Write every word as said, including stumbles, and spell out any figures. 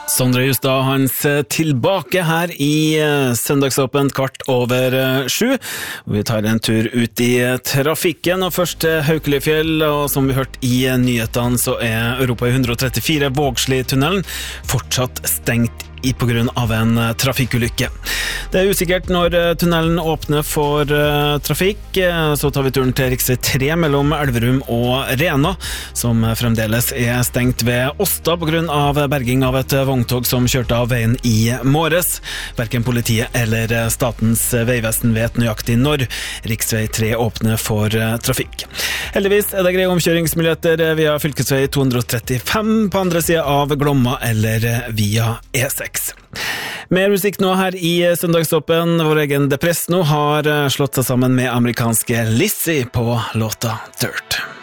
Sondre Justad, hans tilbake her i Søndagsåpent kvart over sju. Vi tar en tur ut i trafikken, og først til Haukelifjell, og som vi hørte i nyhetene så er Europa one thirty-four Vågsli-tunnelen fortsatt stengt i på grunn av en trafikkulykke. Det er usikkert når tunnelen åpner for uh, trafikk, så tar vi turen til riksvei tre mellom Elverum og Rena, som fremdeles er stengt ved Åsta på grunn av berging av et vogntog som kjørte av veien i morges. Hverken politiet eller Statens vegvesen vet nøyaktig når riksvei tre åpner for uh, trafikk. Heldigvis er det greie omkjøringsmuligheter via fylkesvei two thirty-five på andre siden av Glomma eller via E six. Mer musikk nå her i Søndagsåpen. Vår egen Depress nå har slått seg sammen med amerikanske Lizzie på låta Dirt.